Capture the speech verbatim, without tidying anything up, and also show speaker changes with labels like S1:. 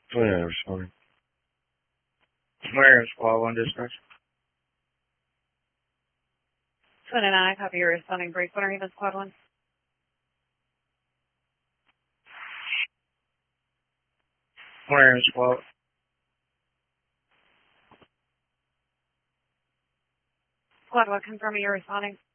S1: twenty-nine responding.
S2: Where is squad one dispatch?
S3: twenty-nine, copy, you're responding. Breakwater, even squad one.
S2: Where is squad?
S3: Squad one, confirming you're responding.